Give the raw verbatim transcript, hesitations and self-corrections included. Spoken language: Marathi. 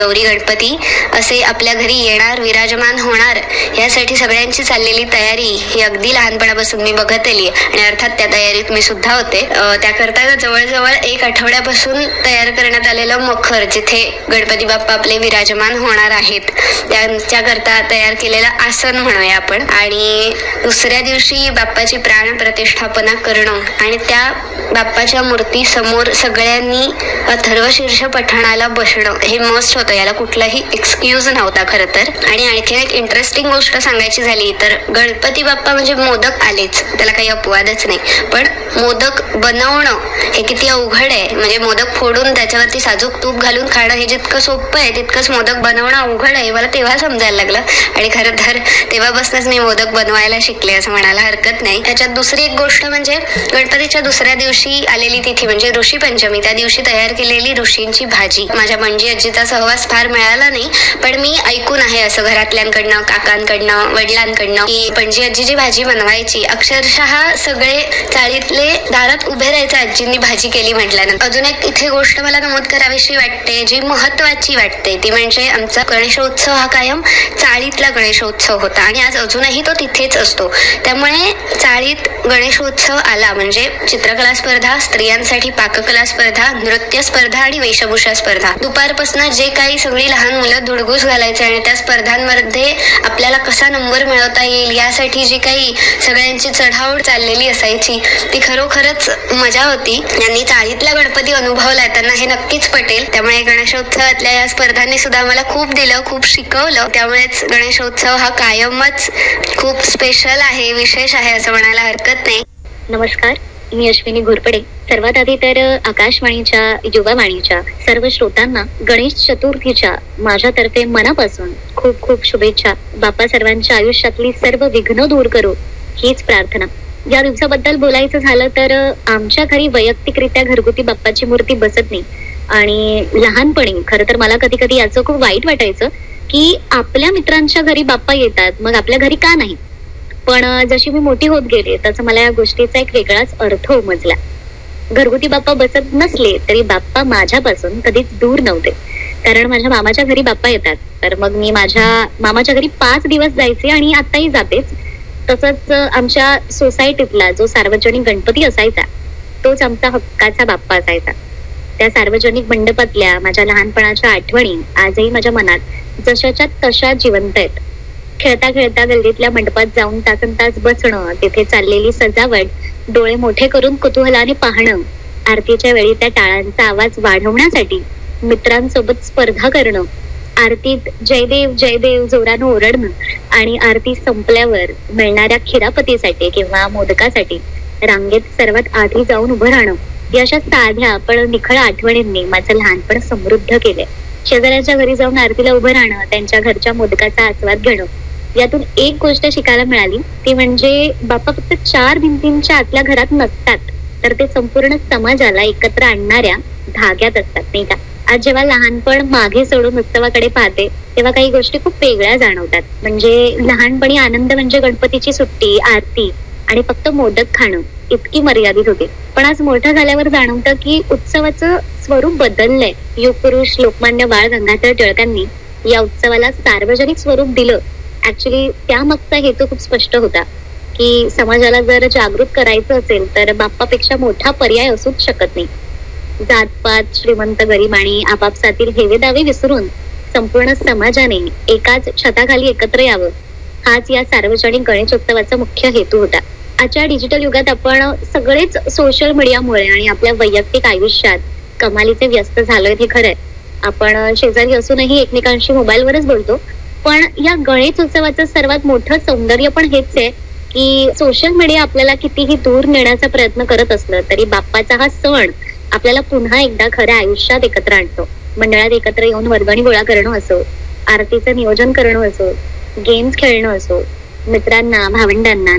गौरी गणपती असे आपल्या घरी येणार, विराजमान होणार, यासाठी सगळ्यांची चाललेली तयारी ही अगदी लहानपणापासून मी बघत आली आणि अर्थात त्या तयारीत मी सुद्धा होते. त्याकरता जवळजवळ एक आठवड्यापासून तयार करण्यात आलेलं मखर, जिथे गणपती बाप्पा आपले विराजमान होणार आहेत, त्यांच्याकरता तयार केलेलं आसन म्हणूया आपण, आणि दुसऱ्या दिवशी बाप्पाची प्राण प्रतिष्ठापना करणं आणि त्या बाप्पाच्या मूर्ती समोर सगळ्यांनी अथर्वशीर्ष पठणाला बसणं हे मस्ट होतं. याला कुठलाही एक्सक्यूज नव्हता खरं तर. आणि आणखीन एक इंटरेस्टिंग गोष्ट सांगायची झाली तर गणपती बाप्पा म्हणजे मोदक आलेच, त्याला काही अपवादच नाही, पण मोदक बनवणं हे किती अवघड आहे. म्हणजे मोदक फोडून त्याच्यावरती साजूक तूप घालून खाणं हे जितकं सोपं आहे तितकंच मोदक बनवणं अवघड आहे, मला तेव्हा समजायला लागलं. आणि खरं तर तेव्हापासूनच मी मोदक बनवायला शिकले असं म्हणायला हरकत नाही. त्याच्यात दुसरी एक गोष्ट म्हणजे गणपतीच्या दुसऱ्या दिवशी आलेली तिथी म्हणजे ऋषी पंचमी, त्या दिवशी तयार केलेली ऋषींची भाजी. माझ्या पणजी आजीचा सहवास फार मिळाला नाही, पण मी ऐकून आहे असं घरातल्यांकडनं, काकांकडनं, वडिलांकडनं, की पणजी आजी जी भाजी बनवायची अक्षरशः सगळे चाळीतले दारात उभे राहायचे आजींनी भाजी केली म्हटल्यानंतर. अजून एक इथे गोष्ट मला नमूद करावीशी वाटते, जी महत्वाची वाटते, ती म्हणजे आमचा गणेशोत्सव हा कायम चाळीतला गणेशोत्सव होता आणि आज अजूनही तो तिथेच असतो. त्यामुळे चाळीत गणेशोत्सव आला म्हणजे चित्रकला स्पर्धा, स्त्रियांसाठी पाककला स्पर्धा, नृत्य स्पर्धा आणि वेशभूषा स्पर्धा. दुपारपासून जे काही सगळी लहान मुलं धुडगूस घालायचे आणि त्या स्पर्धांमध्ये आपल्याला कसा नंबर मिळवता येईल यासाठी जी काही सगळ्यांची चढाओढ चाललेली असायची ती खरोखरच मजा होती. यांनी चाळीतला गणपती अनुभवलाय त्यांना हे नक्कीच पटेल. त्यामुळे गणेशोत्सवातल्या या स्पर्धांनी सुद्धा आम्हाला खूप दिलं, खूप शिकवलं. त्यामुळेच गणेशोत्सव हा कायमच खूप स्पेशल आहे, विशेष आहे असं म्हणायला हरकत नाही. नमस्कार, मी अश्विनी घोरपडे. सर्वात आधी तर आकाशवाणीच्या, युवावाणीच्या सर्व श्रोतांना गणेश चतुर्थीच्या माझ्यातर्फे मनापासून खूप खूप शुभेच्छा. बाप्पा सर्वांच्या आयुष्यातली सर्व विघ्न दूर करो हीच प्रार्थना. या दिवसाबद्दल बोलायचं झालं तर आमच्या घरी वैयक्तिकरित्या घरगुती बाप्पाची मूर्ती बसत नाही आणि लहानपणी खरं तर मला कधी कधी याचं खूप वाईट वाटायचं की आपल्या मित्रांच्या घरी बाप्पा येतात, मग आपल्या घरी का नाही. पण जशी मी मोठी होत गेले तसं मला या गोष्टीचा एक वेगळाच अर्थ उमजला. घरगुती बाप्पा बसत नसले तरी बाप्पा माझ्यापासून कधीच दूर नव्हते, कारण माझ्या मामाच्या घरी बाप्पा येतात तर मग मी माझ्या मामाच्या घरी पाच दिवस जायचे आणि आताही जातेच. तसंच आमच्या सोसायटीतला जो सार्वजनिक गणपती असायचा तोच आमचा हक्काचा बाप्पा असायचा. त्या सार्वजनिक मंडपातल्या माझ्या लहानपणाच्या आठवणी आजही माझ्या मनात जशाच्या तशा जिवंत आहेत. खेळता खेळता गल्लीतल्या मंडपात जाऊन तासन तास बसणं, तिथे चाललेली सजावट डोळे मोठे करून कुतूहलाने पाहणं, आरतीच्या वेळी त्या टाळांचा आवाज वाढवण्यासाठी मित्रांसोबत स्पर्धा करणं, आरतीत जयदेव जयदेव जोरानं ओरडणं आणि आरती संपल्यावर मिळणाऱ्या खिरापतीसाठी किंवा मोदकासाठी रांगेत सर्वात आधी जाऊन उभं राहणं, या अशा साध्या पण निखळ आठवणींनी माझं लहानपण समृद्ध केलंय. शेजाऱ्यांच्या घरी जाऊन आरतीला उभं राहणं, त्यांच्या घरच्या मोदकाचा आस्वाद घेणं, यातून एक गोष्ट शिकायला मिळाली ती म्हणजे बाप्पा फक्त चार भिंतींच्या आतल्या घरात नसतात, तर ते संपूर्ण समाजाला एकत्र आणणाऱ्या धाग्यात असतात, नाही का. आज जेव्हा लहानपण मागे सोडून उत्सवाकडे पाहते तेव्हा काही गोष्टी खूप वेगळ्या जाणवतात. म्हणजे लहानपणी आनंद म्हणजे गणपतीची सुट्टी, आरती आणि फक्त मोदक खाणं इतकी मर्यादित होती. पण आज मोठं झाल्यावर जाणवतं की उत्सवाचं स्वरूप बदललंय. युग पुरुष लोकमान्य बाळ गंगाधर टिळकांनी या उत्सवाला सार्वजनिक स्वरूप दिलं. ऍक्च्युली त्यामागचा हेतू खूप स्पष्ट होता की समाजाला जर जागृत करायचं असेल तर बाप्पापेक्षा मोठा पर्याय असूच शकत नाही. जातपात, श्रीमंत गरीब आणि आपापसातील हेवेदावे विसरून संपूर्ण समाजाने एकाच छताखाली एकत्र यावं, हाच या सार्वजनिक गणेशोत्सवाचा मुख्य हेतू होता. आजच्या डिजिटल युगात आपण सगळेच सोशल मीडियामुळे आणि आपल्या वैयक्तिक आयुष्यात कमालीचे व्यस्त झालोय हे खरंय. आपण शेजारी असूनही एकमेकांशी मोबाईलवरच बोलतो, पण या गणेशोत्सवाचं सर्वात मोठं सौंदर्य पण हेच आहे की सोशल मीडिया आपल्याला कितीही दूर नेण्याचा प्रयत्न करत असलं तरी बाप्पाचा हा सण आपल्याला पुन्हा एकदा खऱ्या आयुष्यात एकत्र आणतो. मंडळात एकत्र येऊन वर्गणी गोळा करणं असो, आरतीचं नियोजन करणं असो, गेम्स खेळणं असो, मित्रांना, भावंडांना,